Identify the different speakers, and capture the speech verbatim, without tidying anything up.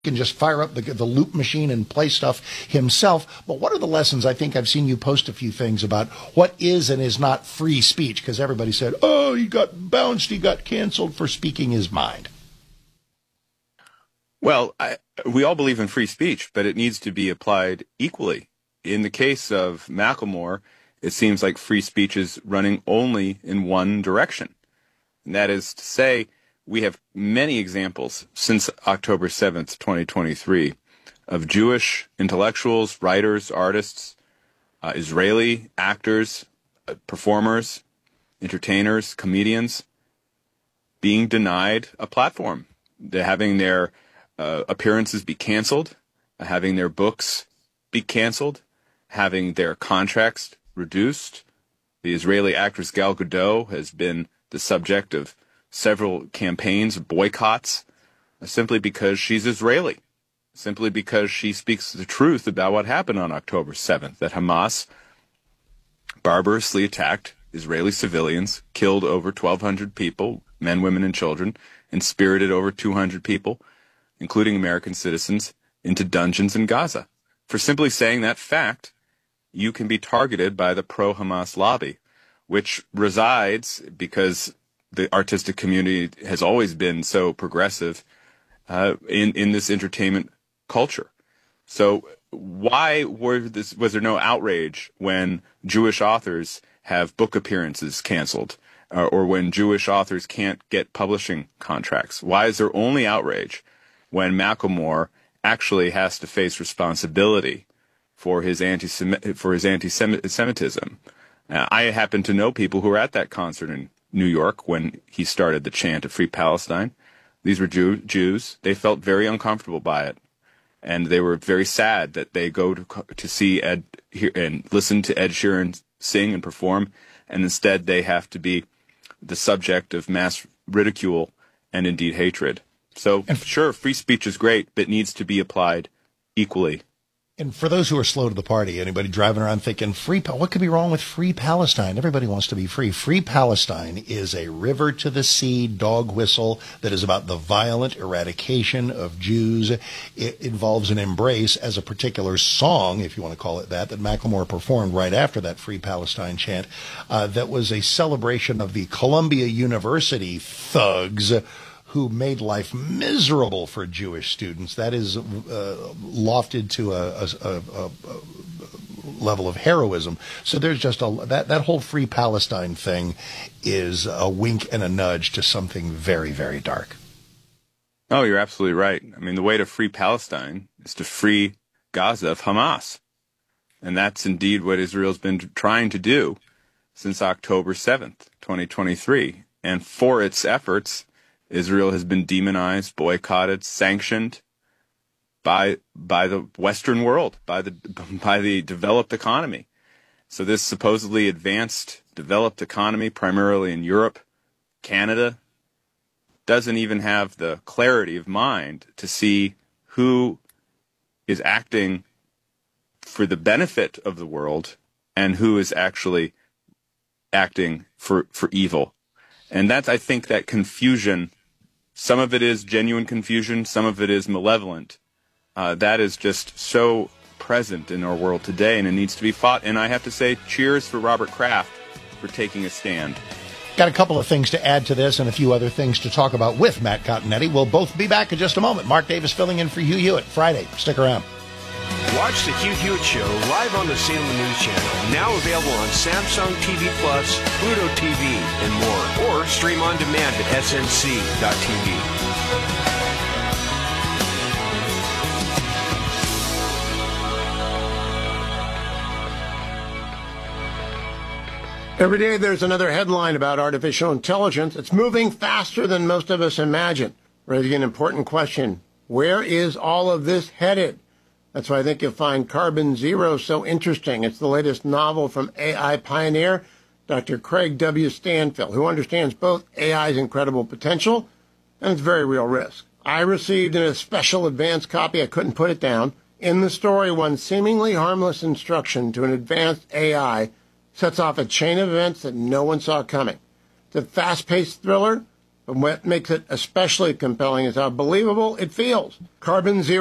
Speaker 1: can just fire up the, the loop machine and play stuff himself. But what are the lessons? I think I've seen you post a few things about what is and is not free speech, because everybody said, oh, he got bounced, he got canceled for speaking his mind.
Speaker 2: Well, I, we all believe in free speech, but it needs to be applied equally. In the case of Macklemore, it seems like free speech is running only in one direction. And that is to say, we have many examples since October seventh, twenty twenty-three, of Jewish intellectuals, writers, artists, uh, Israeli actors, uh, performers, entertainers, comedians being denied a platform. They're having their uh, appearances be canceled, having their books be canceled, having their contracts reduced. The Israeli actress Gal Gadot has been the subject of several campaigns, boycotts, simply because she's Israeli, simply because she speaks the truth about what happened on October seventh, that Hamas barbarously attacked Israeli civilians, killed over twelve hundred people, men, women, and children, and spirited over two hundred people, including American citizens, into dungeons in Gaza. For simply saying that fact, you can be targeted by the pro-Hamas lobby, which resides, because the artistic community has always been so progressive uh, in in this entertainment culture. So why were this, was there no outrage when Jewish authors have book appearances canceled, uh, or when Jewish authors can't get publishing contracts? Why is there only outrage when Macklemore actually has to face responsibility for his anti for his anti-Semitism? Uh, I happen to know people who were at that concert in New York when he started the chant of Free Palestine. These were Jew- Jews. They felt very uncomfortable by it, and they were very sad that they go to to see Ed hear, and listen to Ed Sheeran sing and perform, and instead they have to be the subject of mass ridicule and indeed hatred. So, and sure, free speech is great, but it needs to be applied equally.
Speaker 1: And for those who are slow to the party, anybody driving around thinking, free, what could be wrong with Free Palestine? Everybody wants to be free. Free Palestine is a river to the sea dog whistle that is about the violent eradication of Jews. It involves an embrace as a particular song, if you want to call it that, that Macklemore performed right after that Free Palestine chant, uh, that was a celebration of the Columbia University thugs who made life miserable for Jewish students. That is uh, lofted to a, a, a, a level of heroism. So there's just a that that whole Free Palestine thing is a wink and a nudge to something very, very dark.
Speaker 2: Oh, you're absolutely right. I mean, the way to free Palestine is to free Gaza of Hamas. And that's indeed what Israel's been trying to do since October seventh, twenty twenty-three. And for its efforts, Israel has been demonized, boycotted, sanctioned by by the Western world, by the by the developed economy. So this supposedly advanced, developed economy, primarily in Europe, Canada, doesn't even have the clarity of mind to see who is acting for the benefit of the world and who is actually acting for, for evil. And that's, I think, that confusion. Some of it is genuine confusion. Some of it is malevolent. Uh, that is just so present in our world today, and it needs to be fought. And I have to say, cheers for Robert Kraft for taking a stand.
Speaker 1: Got a couple of things to add to this and a few other things to talk about with Matt Continetti. We'll both be back in just a moment. Mark Davis filling in for Hugh Hewitt Friday. Stick around.
Speaker 3: Watch the Hugh Hewitt Show live on the Salem News Channel, now available on Samsung T V Plus, Pluto T V, and more, or stream on demand at S N C dot T V.
Speaker 4: Every day there's another headline about artificial intelligence. It's moving faster than most of us imagine, raising an important question. Where is all of this headed? That's why I think you'll find Carbon Zero so interesting. It's the latest novel from A I pioneer Doctor Craig W. Stanfill, who understands both A I's incredible potential and its very real risk. I received in a special advanced copy. I couldn't put it down. In the story, one seemingly harmless instruction to an advanced A I sets off a chain of events that no one saw coming. It's a fast-paced thriller But what makes it especially compelling is how believable it feels. Carbon Zero